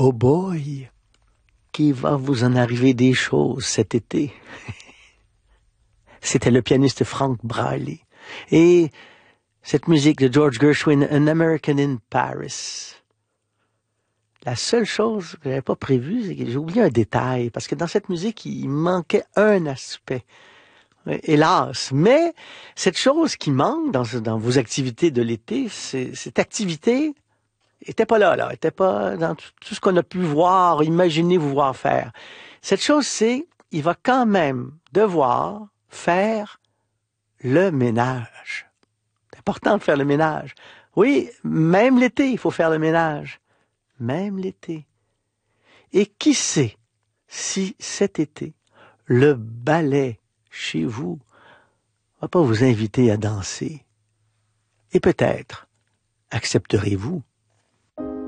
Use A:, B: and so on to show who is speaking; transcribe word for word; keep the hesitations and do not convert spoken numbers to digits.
A: Oh boy, qu'il va vous en arriver des choses cet été. C'était le pianiste Frank Braley. Et cette musique de George Gershwin, An American in Paris. La seule chose que j'avais pas prévue, c'est que j'ai oublié un détail, parce que dans cette musique, il manquait un aspect. Hélas. Mais cette chose qui manque dans, dans vos activités de l'été, c'est, cette activité était pas là, là, était pas dans tout, tout ce qu'on a pu voir, imaginer vous voir faire. Cette chose, c'est, il va quand même devoir faire le ménage. C'est important de faire le ménage. Oui, même l'été, il faut faire le ménage. Même l'été. Et qui sait si cet été, le ballet chez vous va pas vous inviter à danser. Et peut-être accepterez-vous